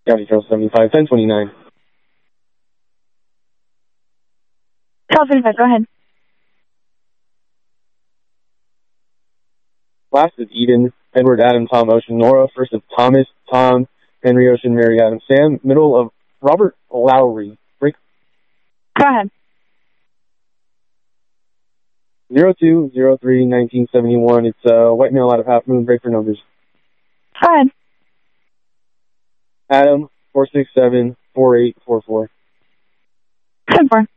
County Trail 75, 1029. Trail 75, go ahead. Last is Eden, Edward, Adam, Tom, Ocean, Nora. First is Thomas, Tom, Henry, Ocean, Mary, Adam, Sam. Middle of Robert Lowry. Break. Go ahead. 0203-1971. It's a white male out of Half Moon. Break for numbers. Go ahead. Adam, 467-4844. 10-4.